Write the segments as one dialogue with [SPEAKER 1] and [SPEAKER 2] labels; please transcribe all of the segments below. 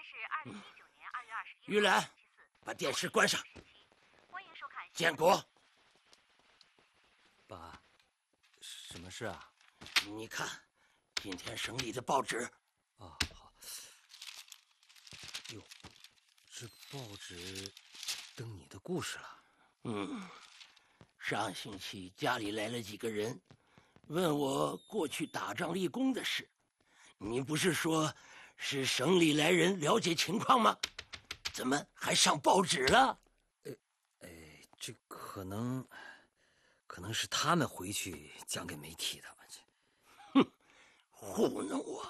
[SPEAKER 1] 是2019年2月21日。
[SPEAKER 2] 玉兰，把电视关上。
[SPEAKER 1] 欢迎收看。
[SPEAKER 2] 建国，
[SPEAKER 3] 爸，什么事啊？
[SPEAKER 2] 你看，今天省里的报纸。
[SPEAKER 3] 哦，好。哟，这报纸登你的故事了。
[SPEAKER 2] 上星期家里来了几个人，问我过去打仗立功的事。你不是说是省里来人了解情况吗？怎么还上报纸了？
[SPEAKER 3] 这可能是他们回去讲给媒体的。
[SPEAKER 2] 糊弄我！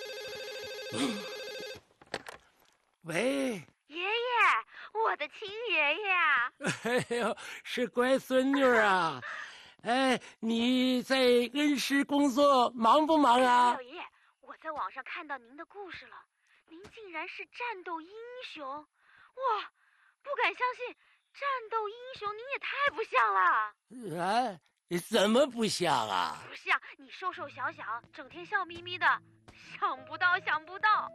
[SPEAKER 2] 喂，
[SPEAKER 1] 爷爷，我的亲爷爷啊！
[SPEAKER 2] 哎呦，是乖孙女啊！哎，你在恩施工作忙不忙啊？
[SPEAKER 1] 老爷爷，我在网上看到您的故事了，您竟然是战斗英雄！哇，不敢相信，战斗英雄您也太不像了！
[SPEAKER 2] 啊，怎么不像啊？
[SPEAKER 1] 不像，你瘦瘦小小，整天笑眯眯的，想不到，想不到。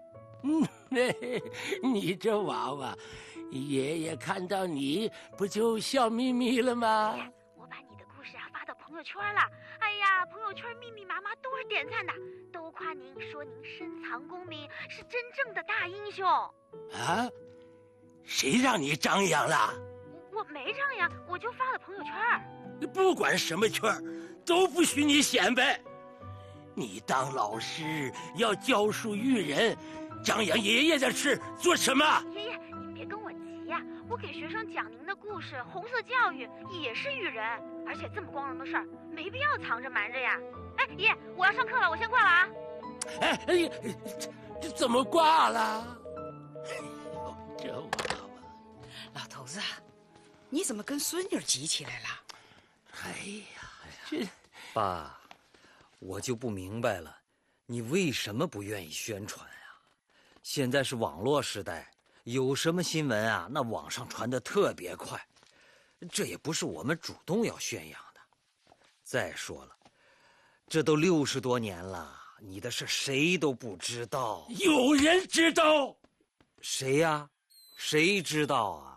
[SPEAKER 2] 你这娃娃，爷爷看到你不就笑眯眯了吗？
[SPEAKER 1] 我把你的故事发到朋友圈了，哎呀，朋友圈密密麻麻都是点赞的，都夸您，说您深藏功名，是真正的大英雄。
[SPEAKER 2] 啊？谁让你张扬了？
[SPEAKER 1] 我没张扬，我就发了朋友圈。
[SPEAKER 2] 不管什么圈都不许你显摆。你当老师要教书育人，张扬爷爷的事做什么？
[SPEAKER 1] 爷爷，您别跟我急呀，我给学生讲您的故事，红色教育也是育人，而且这么光荣的事儿，没必要藏着瞒着呀。哎，爷，我要上课了，我先挂了啊。
[SPEAKER 2] 哎，这怎么挂了？哎呦，这娃娃！
[SPEAKER 4] 老头子，你怎么跟孙女急起来了？
[SPEAKER 2] 哎呀，这
[SPEAKER 3] 爸，我就不明白了，你为什么不愿意宣传啊？现在是网络时代，有什么新闻啊，那网上传得特别快，这也不是我们主动要宣扬的。再说了，这都60多年了，你的事谁都不知道。
[SPEAKER 2] 有人知道？
[SPEAKER 3] 谁呀？谁知道啊？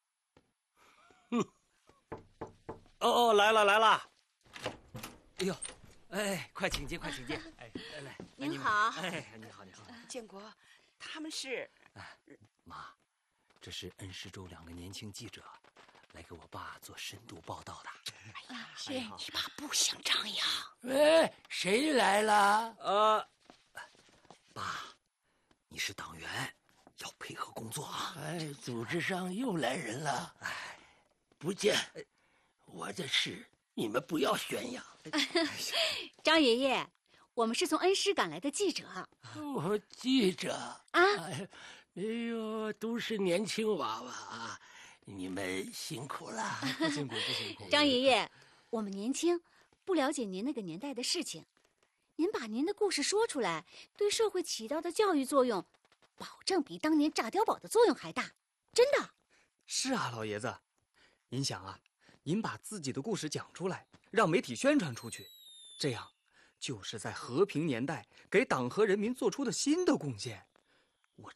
[SPEAKER 3] 哦，来了！哎呦，哎，快请进，快请进！哎，来，
[SPEAKER 4] 您好。
[SPEAKER 3] 哎，你好。
[SPEAKER 4] 建国，他们是……
[SPEAKER 3] 妈，这是恩施州2个年轻记者，来给我爸做深度报道的。
[SPEAKER 4] 哎呀，你爸不想张扬。
[SPEAKER 2] 喂，谁来了？
[SPEAKER 3] 爸，你是党员，要配合工作啊。
[SPEAKER 2] 哎，组织上又来人了。哎，不见。我的事你们不要宣扬。
[SPEAKER 5] 张爷爷，我们是从恩施赶来的记者。
[SPEAKER 2] 记者
[SPEAKER 5] 啊？
[SPEAKER 2] 哎呦，都是年轻娃娃啊，你们辛苦了。
[SPEAKER 3] 不辛苦。
[SPEAKER 5] 张爷爷，我们年轻，不了解您那个年代的事情，您把您的故事说出来，对社会起到的教育作用，保证比当年炸碉堡的作用还大，真的。
[SPEAKER 6] 是啊，老爷子，您想啊，您把自己的故事讲出来，让媒体宣传出去，这样就是在和平年代给党和人民做出的新的贡献。